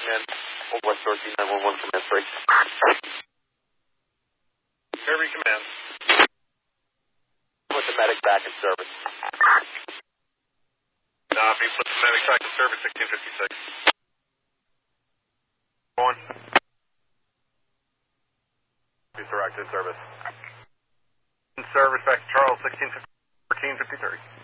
in. Old West Dorothy 911 command 3. Fairview command. Put the medic back in service. Copy, put the medic back in service, 1656. Going. He's direct in service. In service back to Charles, 1453.